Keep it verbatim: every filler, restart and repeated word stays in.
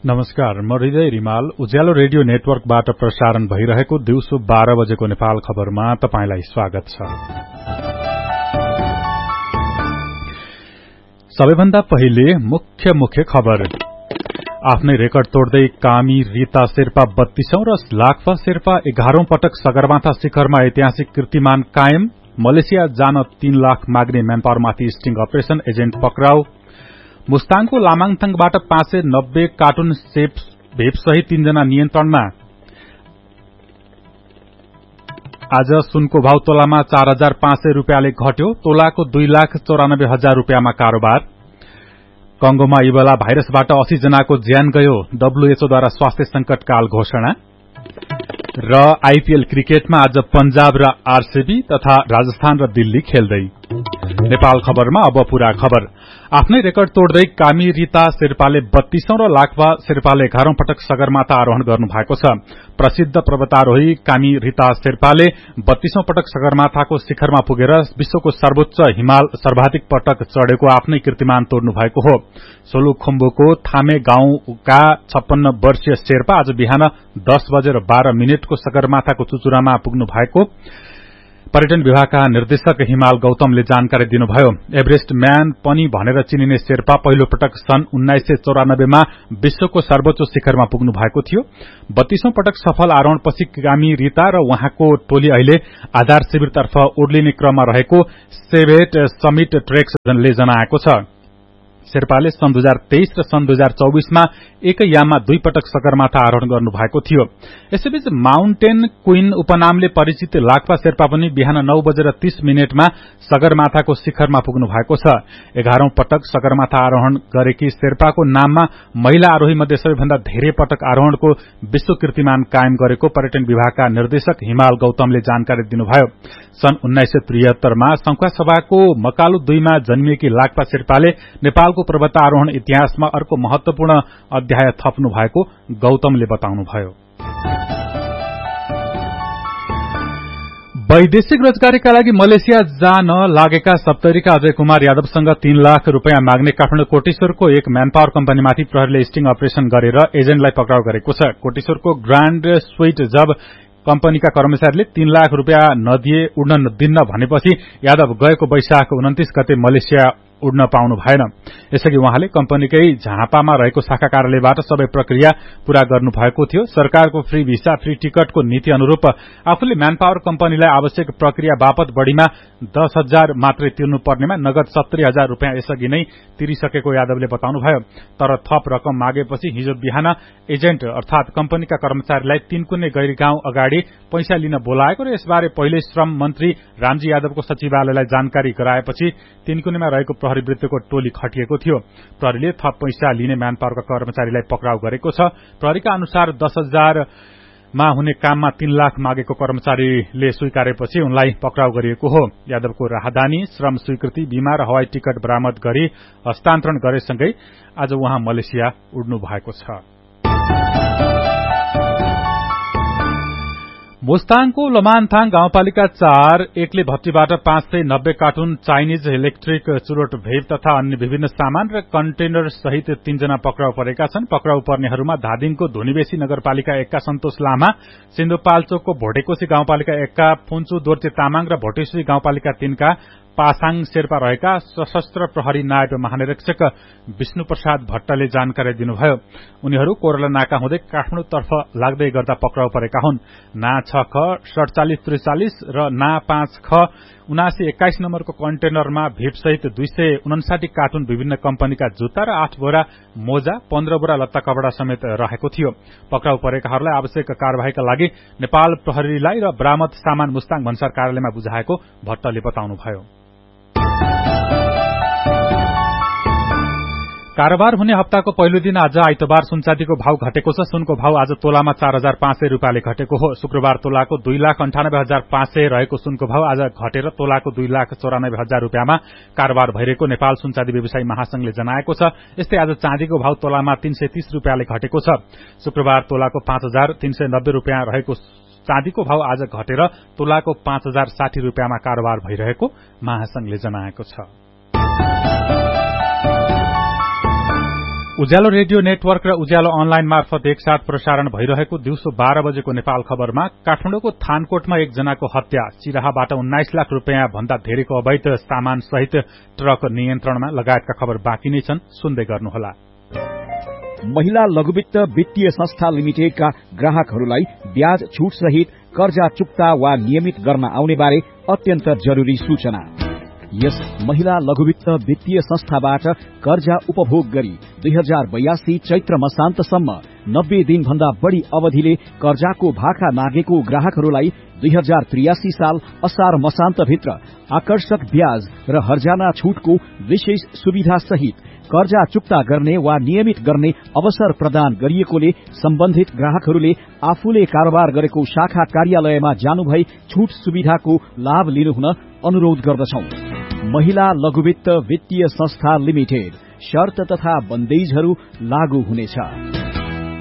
नमस्कार, म हृदय रिमाल। उज्यालो रेडियो नेटवर्कबाट प्रसारण भइरहेको दिउँसो बाह्र बजेको नेपाल खबरमा तपाईंलाई स्वागत छ। सबैभन्दा पहिले मुख्य मुख्य खबर। आफ्नै रेकर्ड तोड्दै कामी रीता शेर्पा बत्तीसौं र लाक्पा शेर्पा एघारौं पटक सगरमाथा शिखरमा ऐतिहासिक कीर्तिमान कायम। मलेसिया जान तीन लाख माग्ने म्यानपावरमाथि स्टिंग अपरेशन, एजेन्ट पक्राउ। मुस्ताङको लामाङथङबाट पाँच सय नब्बे कार्टुन सेप भेप सहित तीनजना नियन्त्रणमा। आज सुनको भाव तोलामा चार हजार पाँच सय रूपियाँले घट्यो। तोलाको दुई लाख चौरानब्बे हजार रूपियाँमा कारोबार। कंगोमा इबोला भाइरसबाट अस्सी जनाको ज्यान गयो। डब्ल्यूएचओद्वारा स्वास्थ्य संकटकाल घोषणा। र आईपीएल क्रिकेटमा आज पंजाब र आरसीबी तथा राजस्थान र दिल्ली खेल्दै। नेपाल खबरमा अब पूरा खबर। आफ्नै रेकर्ड तोड्दै कामी रीता शेर्पाले बत्तीसौं र लाक्पा शेर्पाले एघारौं पटक सगरमाथा आरोहण गर्नु भएको छ। प्रसिद्ध पर्वतारोही कामी रीता शेर्पाले बत्तीसौं पटक सगरमाथाको शिखरमा पुगेर विश्वको सर्वोच्च हिमाल सर्वाधिक पटक चढ़ेको आफ्नै कीर्तिमान तोड्नु भएको हो। सोलुखुम्बुको थामे गाउँका छप्पन्न वर्षीय शेर्पा आज बिहान दस बजेर बाह्र मिनटको सगरमाथाको चुचुरामा पुग्नु भएको पर्यटन विभागका निर्देशक हिमाल गौतमले जानकारी दिनुभयो। एभरेस्ट म्यान पनि भनेर चिनिने शेर्पा पहिलो पटक सन् उन्नाइस सय चौरानब्बेमा विश्वको सर्वोच्च शिखरमा पुग्नु भएको थियो। बत्तीसौं पटक सफल आरोहणपछि कामी रीता र उहाँको टोली अहिले आधार शिविरतर्फ ओर्लिने क्रममा रहेको सेभेट समिट ट्रेक्सले जनाएको छ। शेर्पाले सन् दुई हजार तेइस र सन् दुई हजार चौबीसमा एकै याममा दुई पटक सगरमाथा आरोहण गर्नु भएको थियो। यसैबीच माउन्टेन क्वीन उपनामले परिचित लाक्पा शेर्पा पनि बिहान नौ बजेर तीस मिनटमा सगरमाथाको शिखरमा पुग्नु भएको छ। एघारौं पटक सगरमाथा आरोहण गरेकी शेर्पाको नाममा महिला आरोही मध्ये सबैभन्दा धेरै पटक आरोहणको विश्व कीर्तिमान कायम गरेको पर्यटन विभागका निर्देशक हिमाल गौतमले जानकारी दिनुभयो। सन् उन्नाइस सय त्रिहत्तरमा संखुवासभाको मकालु दुईमा जन्मिएकी लाक्पा शेर्पाले नेपालको पर्वतारोहण इतिहासमा अर्को महत्वपूर्ण अध्याय थप्नु भएको गौतमले बताउनुभयो। वैदेशिक रोजगारीका लागि मलेसिया जान लागेका सप्तरीका अजय कुमार यादवसँग तीन लाख रूपियाँ माग्ने काठमाडौँ कोटेश्वरको एक म्यानपावर कम्पनीमाथि प्रहरीले स्टिंग अपरेशन गरेर एजेन्टलाई पक्राउ गरेको छ। कोटेश्वरको ग्रान्ड स्वीट जब कम्पनीका कर्मचारीले तीन लाख रूपियाँ नदिए उड्न दिन्न भनेपछि यादव गएको वैशाख उन्तीस गते मलेसिया उड्न पाउनु भएन। यसअघि उहाँले कम्पनीकै झापामा रहेको शाखा कार्यालयबाट सबै प्रक्रिया पूरा गर्नु भएको थियो। सरकारको फ्री भिसा फ्री टिकटको नीति अनुरूप आफूले म्यानपावर कम्पनीलाई आवश्यक प्रक्रिया बापत बढ़ीमा दस हजार मात्रै तिर्नु पर्नेमा नगद सत्तरी हजार रूपियाँ यसअघि नै तिरिसकेको यादवले बताउनुभयो। तर थप रकम मागेपछि हिजो बिहान एजेन्ट अर्थात कम्पनीका कर्मचारीलाई तीनकुने गैरी गाउँ अगाडि पैसा लिन बोलाएको र यसबारे पहिले श्रम मन्त्री रामजी यादवको सचिवालयलाई जानकारी गराएपछि तीनकुनेमा रहेको प्रहरीवृत्तको टोली खटिएको थियो। प्रहरीले थप पैसा लिने म्यानपावरका कर्मचारीलाई पक्राउ गरेको छ। प्रहरीका अनुसार दस हजारमा हुने काममा तीन लाख मागेको कर्मचारीले स्वीकारेपछि उनलाई पक्राउ गरिएको हो। यादवको राहदानी, श्रम स्वीकृति, बीमा र हवाई टिकट बरामद गरी हस्तान्तरण गरेसँगै आज उहाँ मलेसिया उड्नु भएको छ। मुस्ताङको लमानथाङ गाउँपालिका चार एकले भट्टीबाट पाँच सय नब्बे कार्टुन चाइनिज इलेक्ट्रिक चुरोट भेप तथा अन्य विभिन्न सामान र कन्टेनर सहित तीनजना पक्राउ परेका छन्। पक्राउ पर्नेहरूमा धादिङको धुनीबेसी नगरपालिका एकका सन्तोष लामा, सिन्धुपाल्चोकको भोटेकोशी गाउँपालिका एकका फुन्चु दोर्चे तामाङ र भोटेश्वरी गाउँपालिका तीनका पासाङ शेर्पा रहेका सशस्त्र प्रहरी नायब महानिरीक्षक विष्णु प्रसाद भट्टले जानकारी दिनुभयो। उनीहरू कोरला नाका हुँदै काठमाडौँतर्फ लाग्दै गर्दा पक्राउ परेका हुन्। ना छ ख सडचालिस त्रिचालिस र ना पाँच ख उनासी एक्काइस नम्बरको कन्टेनरमा भेपसहित दुई सय उनासाठी कार्टुन विभिन्न कम्पनीका जुत्ता र आठ बोरा मोजा, पन्ध्र बोरा लत्ता कपड़ा समेत रहेको थियो। पक्राउ परेकाहरूलाई आवश्यक कार्यवाहीका लागि नेपाल प्रहरीलाई र बरामद सामान मुस्ताङ भन्सार कार्यालयमा बुझाएको भट्टले बताउनुभयो। कारोबार हुने हप्ताको पहिलो दिन आज आइतबार सुनचाँदीको भाव घटेको छ। सुनको भाव आज तोलामा चार हजार पाँच सय रूपियाँले घटेको हो। शुक्रबार तोलाको दुई लाख अन्ठानब्बे हजार पाँच सय रहेको सुनको भाव आज घटेर तोलाको दुई लाख चौरानब्बे हजार रूपियाँमा कारोबार भइरहेको नेपाल सुनचाँदी व्यवसायी महासंघले जनाएको छ। यस्तै आज चाँदीको भाव तोलामा तीन सय तीस रूपियाँले घटेको छ। शुक्रबार तोलाको पाँच हजार तीन सय नब्बे रूपियाँ रहेको चाँदीको भाव आज घटेर तोलाको पाँच हजार साठी रूपियाँमा कारोबार भइरहेको महासंघले जनाएको छ। उज्यालो रेडियो नेटवर्क र उज्यालो अनलाइन मार्फत एकसाथ प्रसारण भइरहेको दिउँसो बाह्र बजेको नेपाल खबरमा काठमाडौँको थानकोटमा एकजनाको हत्या, चिराहाबाट उन्नाइस लाख रूपियाँ भन्दा धेरैको अवैध सामान सहित ट्रक नियन्त्रणमा लगायतका खबर बाँकी नै छन्, सुन्दै गर्नुहोला। महिला लघुवित्त वित्तीय संस्था लिमिटेडका ग्राहकहरूलाई ब्याज छुट सहित कर्जा चुक्ता वा नियमित गर्न आउने बारे अत्यन्त जरुरी सूचना। यस महिला लघुवित्त वित्तीय संस्थाबाट कर्जा उपभोग गरी दुई हजार बयासी चैत्र मसान्तसम्म नब्बे दिन भन्दा बढ़ी अवधिले कर्जाको भाका मागेको ग्राहकहरूलाई दुई हजार त्रियासी साल असार मसान्तभित्र आकर्षक ब्याज र हर्जाना छुटको विशेष सुविधा सहित कर्जा चुक्ता गर्ने वा नियमित गर्ने अवसर प्रदान गरिएकोले सम्बन्धित ग्राहकहरूले आफूले कारोबार गरेको शाखा कार्यालयमा जानुभई छुट सुविधाको लाभ लिनुहुन अनुरोध गर्दछौं। महिला लघुवित्त वित्तीय संस्था लिमिटेड, शर्त तथा बन्देजहरू लागू हुनेछ।